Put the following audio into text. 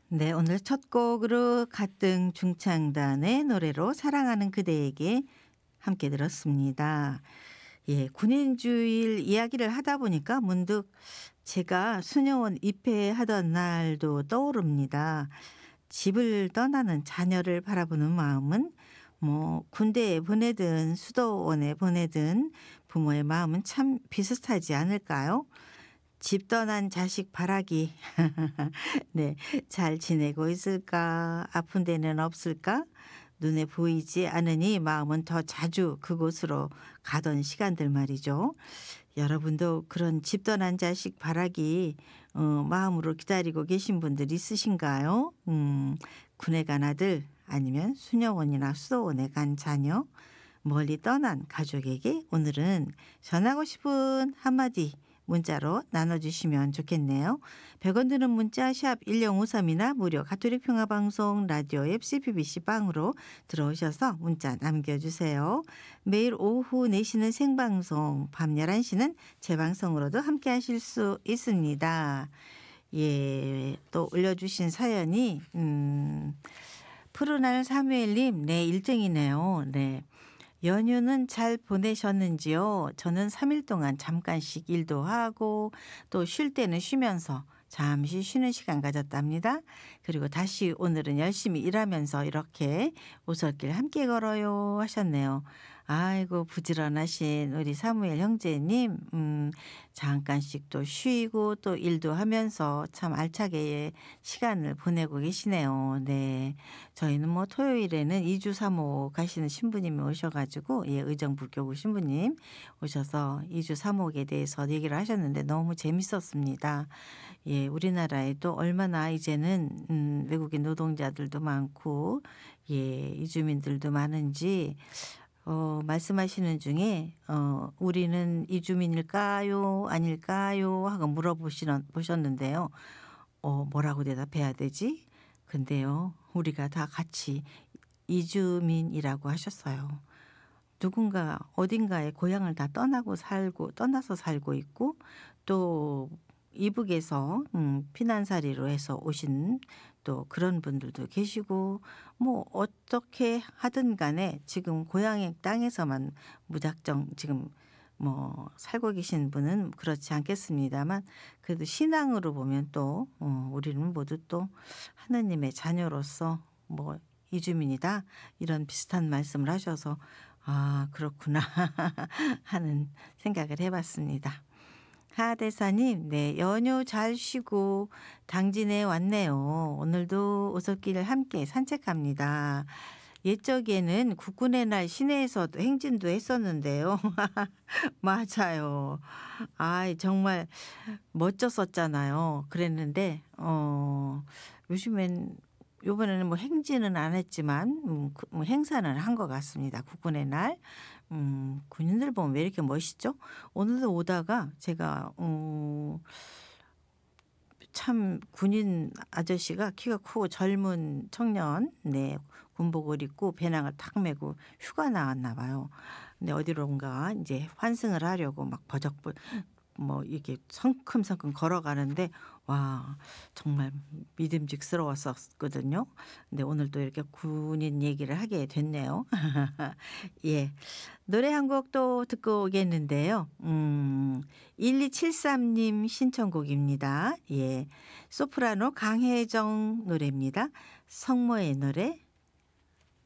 네, 오늘 첫 곡으로 가등 중창단의 노래로 사랑하는 그대에게 함께 들었습니다. 예, 군인주일 이야기를 하다 보니까 문득 제가 수녀원 입회하던 날도 떠오릅니다. 집을 떠나는 자녀를 바라보는 마음은 뭐 군대에 보내든 수도원에 보내든 부모의 마음은 참 비슷하지 않을까요? 집 떠난 자식 바라기. 네. 잘 지내고 있을까? 아픈 데는 없을까? 눈에 보이지 않으니 마음은 더 자주 그곳으로 가던 시간들 말이죠. 여러분도 그런 집 떠난 자식 바라기 마음으로 기다리고 계신 분들 있으신가요? 군에 간 아들 아니면 수녀원이나 수도원에 간 자녀 멀리 떠난 가족에게 오늘은 전하고 싶은 한마디 문자로 나눠주시면 좋겠네요. 100원 드는 문자 샵 1053이나 무료 가톨릭 평화방송 라디오 앱 CPBC 빵으로 들어오셔서 문자 남겨주세요. 매일 오후 4시는 생방송, 밤 11시는 재방송으로도 함께 하실 수 있습니다. 예, 또 올려주신 사연이 푸르날 사무엘님, 네, 1등이네요. 네. 연휴는 잘 보내셨는지요? 저는 3일 동안 잠깐씩 일도 하고 또 쉴 때는 쉬면서 잠시 쉬는 시간 가졌답니다. 그리고 다시 오늘은 열심히 일하면서 이렇게 오솔길 함께 걸어요 하셨네요. 아이고 부지런하신 우리 사무엘 형제님 잠깐씩 또 쉬고 또 일도 하면서 참 알차게 시간을 보내고 계시네요. 네. 저희는 뭐 토요일에는 2주 3호 가시는 신부님이 오셔가지고 예, 의정부교구 신부님 오셔서 2주 3호에 대해서 얘기를 하셨는데 너무 재밌었습니다. 예, 우리나라에도 얼마나 이제는 외국인 노동자들도 많고 예, 이주민들도 많은지 말씀하시는 중에 우리는 이주민일까요? 아닐까요? 하고 보셨는데요. 뭐라고 대답해야 되지? 근데요, 우리가 다 같이 이주민이라고 하셨어요. 누군가 어딘가에 고향을 다 떠나서 살고 있고 또 이북에서 피난살이로 해서 오신 또 그런 분들도 계시고 뭐 어떻게 하든 간에 지금 고향의 땅에서만 무작정 지금 뭐 살고 계신 분은 그렇지 않겠습니다만 그래도 신앙으로 보면 또 우리는 모두 또 하느님의 자녀로서 뭐 이주민이다 이런 비슷한 말씀을 하셔서 아 그렇구나 하는 생각을 해봤습니다. 하대사님, 네, 연휴 잘 쉬고 당진에 왔네요. 오늘도 오솔길을 함께 산책합니다. 옛적에는 국군의 날 시내에서도 행진도 했었는데요. 맞아요. 아, 정말 멋졌었잖아요. 그랬는데, 요즘엔 요번에는 뭐 행진은 안 했지만 뭐 행사는 한 것 같습니다. 국군의 날. 군인들 보면 왜 이렇게 멋있죠? 오늘도 오다가 제가 참 군인 아저씨가 키가 크고 젊은 청년 네 군복을 입고 배낭을 탁 메고 휴가 나왔나 봐요. 근데 어디론가 이제 환승을 하려고 막 버적버 뭐 이렇게 성큼성큼 걸어가는데 와 정말 믿음직스러웠었거든요. 근데 오늘 또 이렇게 군인 얘기를 하게 됐네요. 예. 노래 한 곡 또 듣고 오겠는데요. 1273님 신청곡입니다. 예. 소프라노 강혜정 노래입니다. 성모의 노래